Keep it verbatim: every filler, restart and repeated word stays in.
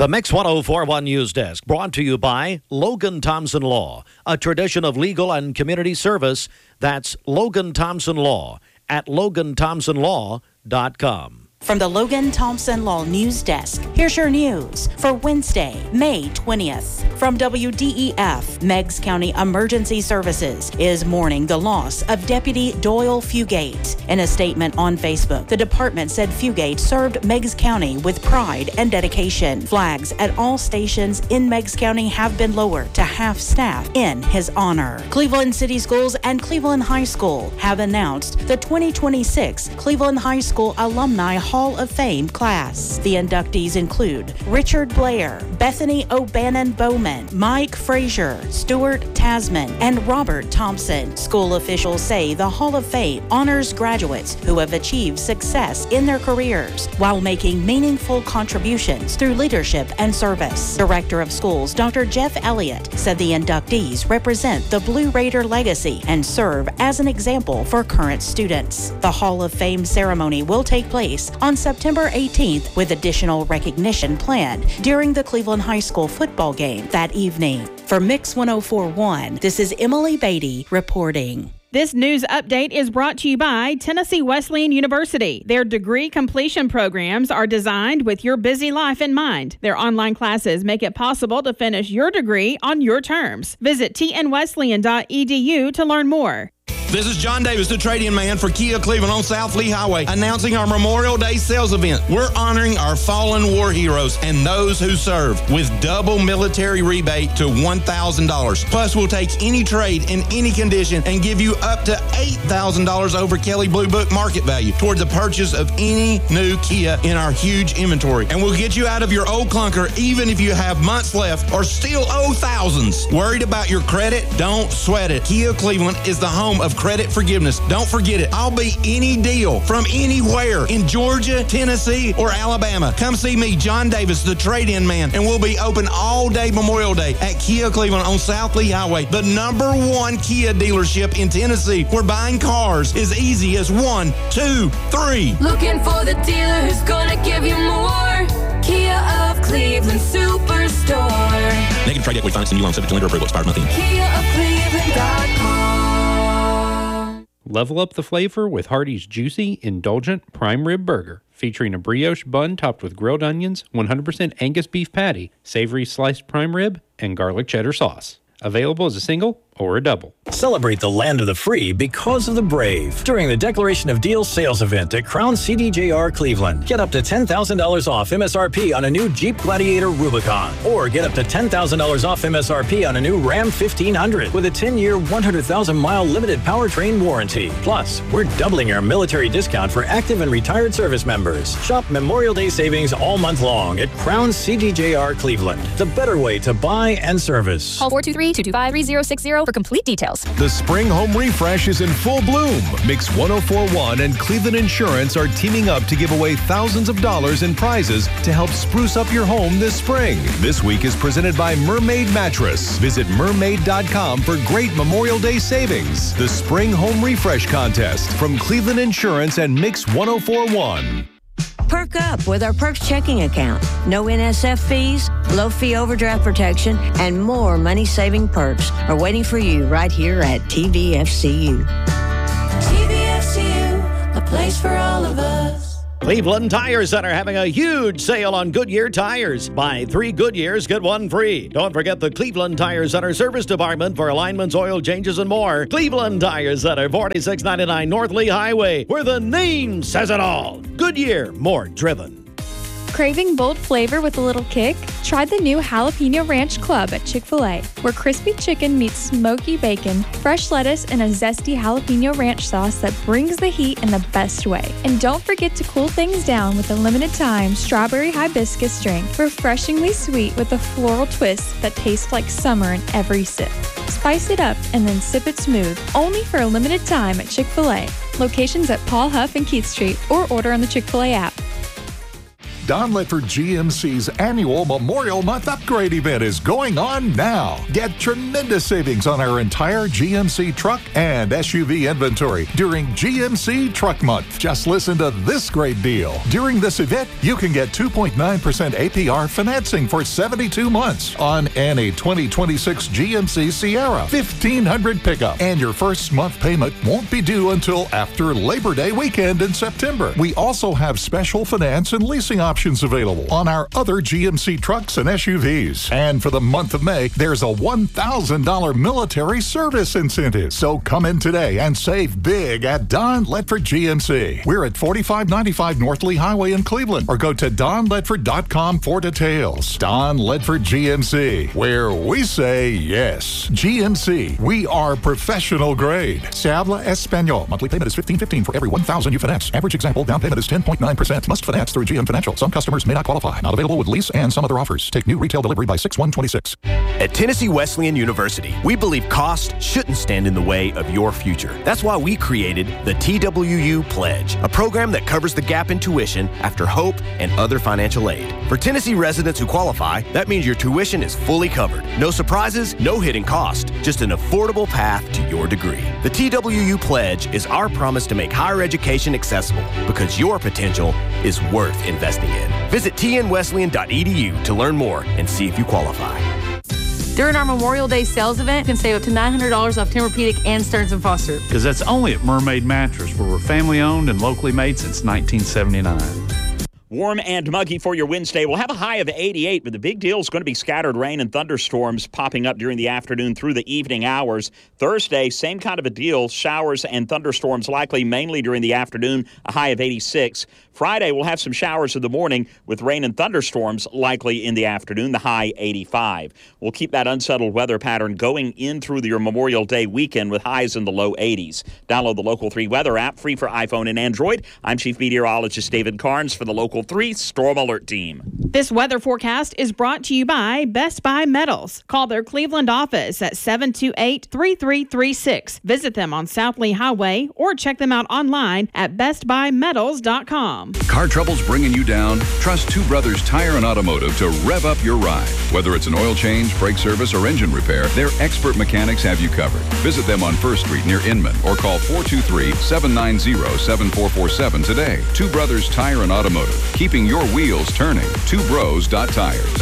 The Mix one oh four point one News Desk, brought to you by Logan Thompson Law, a tradition of legal and community service. That's Logan Thompson Law at logan thompson law dot com. From the Logan Thompson Law News Desk, here's your news for Wednesday, May twentieth. From W D E F, Meigs County Emergency Services is mourning the loss of Deputy Doyle Fugate. In a statement on Facebook, the department said Fugate served Meigs County with pride and dedication. Flags at all stations in Meigs County have been lowered to half staff in his honor. Cleveland City Schools and Cleveland High School have announced the twenty twenty-six Cleveland High School Alumni Hall of Fame class. The inductees include Richard Blair, Bethany O'Bannon Bowman, Mike Frazier, Stuart Tasman, and Robert Thompson. School officials say the Hall of Fame honors graduates who have achieved success in their careers while making meaningful contributions through leadership and service. Director of Schools Doctor Jeff Elliott said the inductees represent the Blue Raider legacy and serve as an example for current students. The Hall of Fame ceremony will take place on September eighteenth, with additional recognition planned during the Cleveland High School football game that evening. For Mix one oh four point one, this is Emily Beatty reporting. This news update is brought to you by Tennessee Wesleyan University. Their degree completion programs are designed with your busy life in mind. Their online classes make it possible to finish your degree on your terms. Visit t n wesleyan dot e d u to learn more. This is John Davis, the trade-in man for Kia Cleveland on South Lee Highway, announcing our Memorial Day sales event. We're honoring our fallen war heroes and those who serve with double military rebate to one thousand dollars. Plus, we'll take any trade in any condition and give you up to eight thousand dollars over Kelley Blue Book market value toward the purchase of any new Kia in our huge inventory. And we'll get you out of your old clunker even if you have months left or still owe thousands. Worried about your credit? Don't sweat it. Kia Cleveland is the home of credit forgiveness. Don't forget it. I'll be any deal from anywhere in Georgia, Tennessee, or Alabama. Come see me, John Davis, the trade-in man, and we'll be open all day Memorial Day at Kia Cleveland on South Lee Highway, the number one Kia dealership in Tennessee, where buying cars is easy as one, two, three. Looking for the dealer who's gonna give you more. Kia of Cleveland Superstore. Negative trade equity finance and new loan subject to lender approval. Expired month end. Kia of Cleveland dot com. Level up the flavor with Hardee's juicy, indulgent prime rib burger, featuring a brioche bun topped with grilled onions, one hundred percent Angus beef patty, savory sliced prime rib, and garlic cheddar sauce. Available as a single or a double. Celebrate the land of the free because of the brave during the Declaration of Deals sales event at Crown C D J R Cleveland. Get up to ten thousand dollars off M S R P on a new Jeep Gladiator Rubicon, or get up to ten thousand dollars off M S R P on a new Ram fifteen hundred with a ten-year, one hundred thousand mile limited powertrain warranty. Plus, we're doubling our military discount for active and retired service members. Shop Memorial Day savings all month long at Crown C D J R Cleveland, the better way to buy and service. Call four two three, two two five, three zero six zero for complete details. The spring home refresh is in full bloom. Mix one oh four point one and Cleveland Insurance are teaming up to give away thousands of dollars in prizes to help spruce up your home this spring. This week is presented by Mermaid Mattress. Visit mermaid dot com for great Memorial Day savings. The spring home refresh contest from Cleveland Insurance and Mix one oh four point one. Perk up with our Perks checking account. No N S F fees, low fee overdraft protection, and more money-saving perks are waiting for you right here at T V F C U. T V F C U, a place for all of us. Cleveland Tire Center having a huge sale on Goodyear tires. Buy three Goodyears, get one free. Don't forget the Cleveland Tire Center service department for alignments, oil changes, and more. Cleveland Tire Center, forty-six ninety-nine North Lee Highway, where the name says it all. Goodyear, more driven. Craving bold flavor with a little kick? Try the new Jalapeno Ranch Club at Chick-fil-A, where crispy chicken meets smoky bacon, fresh lettuce, and a zesty jalapeno ranch sauce that brings the heat in the best way. And don't forget to cool things down with a limited-time strawberry hibiscus drink, refreshingly sweet with a floral twist that tastes like summer in every sip. Spice it up and then sip it smooth, only for a limited time at Chick-fil-A. Locations at Paul Huff and Keith Street, or order on the Chick-fil-A app. Don Ledford G M C's annual Memorial Month Upgrade event is going on now. Get tremendous savings on our entire G M C truck and S U V inventory during G M C Truck Month. Just listen to this great deal. During this event, you can get two point nine percent A P R financing for seventy-two months on any twenty twenty-six G M C Sierra fifteen hundred pickup. And your first month payment won't be due until after Labor Day weekend in September. We also have special finance and leasing options available on our other G M C trucks and S U Vs. And for the month of May, there's a one thousand dollars military service incentive. So come in today and save big at Don Ledford G M C. We're at forty-five ninety-five North Lee Highway in Cleveland, or go to don ledford dot com for details. Don Ledford G M C, where we say yes. G M C, we are professional grade. Se habla español. Monthly payment is fifteen fifteen for every one thousand you finance. Average example down payment is ten point nine percent. Must finance through G M Financial. Some customers may not qualify. Not available with lease and some other offers. Take new retail delivery by six one twenty-six. At Tennessee Wesleyan University, we believe cost shouldn't stand in the way of your future. That's why we created the T W U Pledge, a program that covers the gap in tuition after Hope and other financial aid. For Tennessee residents who qualify, that means your tuition is fully covered. No surprises, no hidden cost, just an affordable path to your degree. The T W U Pledge is our promise to make higher education accessible because your potential is worth investing in. Visit t n wesleyan dot e d u to learn more and see if you qualify. During our Memorial Day sales event, you can save up to nine hundred dollars off Tempur-Pedic and Stearns and Foster. Because that's only at Mermaid Mattress, where we're family owned and locally made since nineteen seventy-nine. Warm and muggy for your Wednesday. We'll have a high of eighty-eight, but the big deal is going to be scattered rain and thunderstorms popping up during the afternoon through the evening hours. Thursday, same kind of a deal. Showers and thunderstorms likely mainly during the afternoon, a high of eighty-six. Friday, we'll have some showers in the morning with rain and thunderstorms likely in the afternoon, the high eighty-five. We'll keep that unsettled weather pattern going in through your Memorial Day weekend with highs in the low eighties. Download the Local three weather app, free for iPhone and Android. I'm Chief Meteorologist David Carnes for the Local three Storm Alert Team. This weather forecast is brought to you by Best Buy Metals. Call their Cleveland office at seven two eight, three three three six. Visit them on South Lee Highway or check them out online at best buy metals dot com. Car trouble's bringing you down? Trust Two Brothers Tire and Automotive to rev up your ride. Whether it's an oil change, brake service, or engine repair, their expert mechanics have you covered. Visit them on First Street near Inman or call four two three, seven nine zero, seven four four seven today. Two Brothers Tire and Automotive, keeping your wheels turning. two bros dot tires.